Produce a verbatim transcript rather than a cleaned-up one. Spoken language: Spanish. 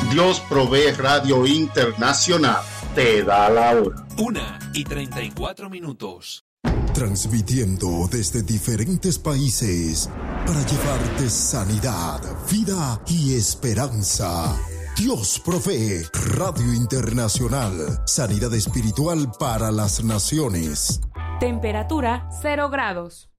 Dios Provee Radio Internacional te da la hora. Una y treinta y cuatro minutos. Transmitiendo desde diferentes países para llevarte sanidad, vida y esperanza. Dios Provee Radio Internacional. Sanidad espiritual para las naciones. Temperatura cero grados.